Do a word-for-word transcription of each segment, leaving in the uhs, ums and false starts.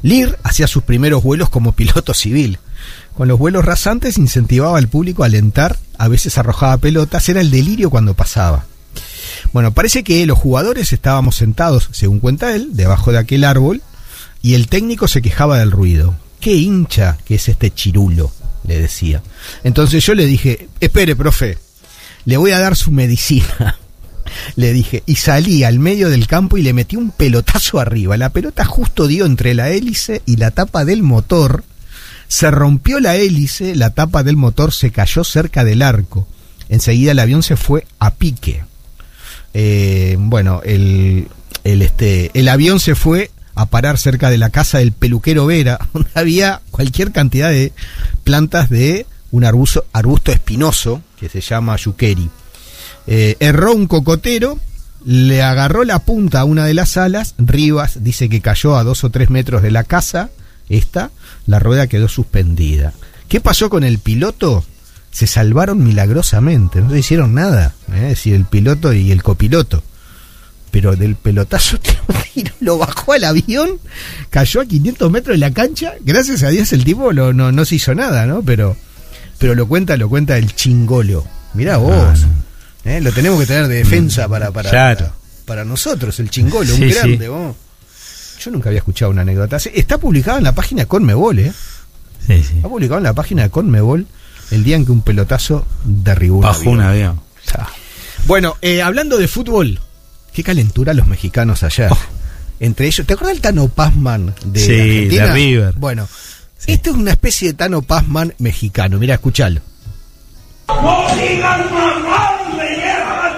Lear hacía sus primeros vuelos como piloto civil. Con los vuelos rasantes incentivaba al público a alentar, a veces arrojaba pelotas, era el delirio cuando pasaba. Bueno, parece que los jugadores estábamos sentados, según cuenta él, debajo de aquel árbol, y el técnico se quejaba del ruido. ¡Qué hincha que es este chirulo!, le decía. Entonces yo le dije, espere, profe, le voy a dar su medicina. Le dije, y salí al medio del campo y le metí un pelotazo arriba. La pelota justo dio entre la hélice y la tapa del motor. Se rompió la hélice, la tapa del motor se cayó cerca del arco. Enseguida el avión se fue a pique. Eh, bueno, el, el, este, el avión se fue a parar cerca de la casa del peluquero Vera, donde había cualquier cantidad de plantas de un arbusto, arbusto espinoso que se llama yuqueri. Eh, erró un cocotero, le agarró la punta a una de las alas. Rivas dice que cayó a dos o tres metros de la casa. Esta, la rueda quedó suspendida. ¿Qué pasó con el piloto? Se salvaron milagrosamente, no se hicieron nada, ¿eh? Es decir, el piloto y el copiloto. Pero del pelotazo lo bajó al avión, cayó a quinientos metros de la cancha. Gracias a Dios el tipo lo, no, no se hizo nada, ¿no? Pero, pero lo cuenta, lo cuenta el chingolo. Mirá vos. Ah, no. ¿Eh? Lo tenemos que tener de defensa para para, claro. para, para nosotros, el chingolo, sí, un grande. Sí. Vos. Yo nunca había escuchado una anécdota. Está publicado en la página de Conmebol, ¿eh? Sí, sí. Está publicado en la página de Conmebol el día en que un pelotazo derribó un Bajó avión. un avión. Bueno, eh, hablando de fútbol, qué calentura los mexicanos allá. Oh. Entre ellos, ¿te acuerdas del Tano Pazman de sí, Argentina? De River. Bueno, sí. Esto es una especie de Tano Pazman mexicano. Mira, escuchalo. ¡No digan mamá! ¡Me llevan!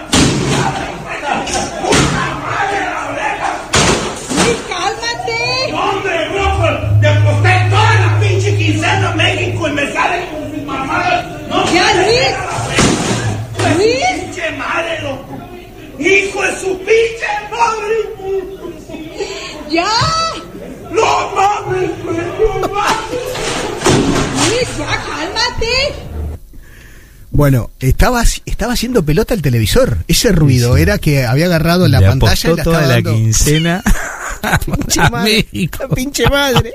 ¡Puta madre la oreja! ¡Sí, cálmate! ¡Hombre, bro! ¡Te aposté toda la pinche quincena a México y me salen con sus mamadas! ¡No! ¡Ya, Luis! ¡Luis! ¡Pinche madre, loco! ¡Hijo de su pinche madre! ¡Ya! ¡No mames, güey! ¡No mames! ¡Luis, ya, cálmate! Bueno, estaba, estaba haciendo pelota el televisor. Ese ruido sí, sí. Era que había agarrado la Le pantalla y la toda estaba la dando... quincena. pinche madre, la pinche madre.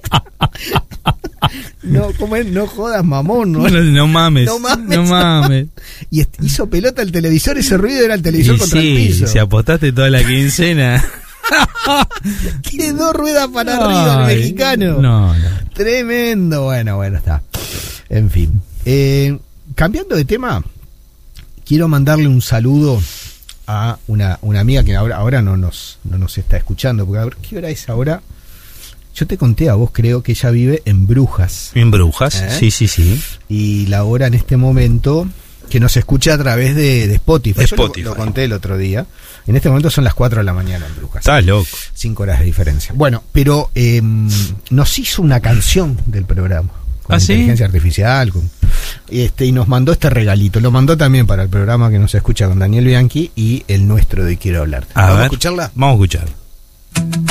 No, ¿cómo es? No jodas, mamón. No, no, no mames. No mames. No mames. Y hizo pelota el televisor, ese ruido era el televisor y contra sí, el piso. Si apostaste toda la quincena. Quedó rueda para arriba el mexicano. No, no. Tremendo. Bueno, bueno, está. En fin. Eh... Cambiando de tema, quiero mandarle un saludo a una, una amiga que ahora, ahora no, nos, no nos está escuchando, porque a ver, ¿qué hora es ahora? Yo te conté a vos, creo que ella vive en Brujas. En Brujas, ¿eh? sí, sí, sí. Y la hora en este momento, que nos escucha a través de, de Spotify. Spotify. Yo lo, lo conté el otro día. En este momento son las cuatro de la mañana en Brujas. Estás loco. Cinco horas de diferencia. Bueno, pero eh, nos hizo una canción del programa. Con ¿Ah, inteligencia sí? artificial, con, este, y nos mandó este regalito. Lo mandó también para el programa que nos escucha con Daniel Bianchi y el nuestro de Quiero Hablarte. A ¿Vamos ver, a escucharla? Vamos a escuchar.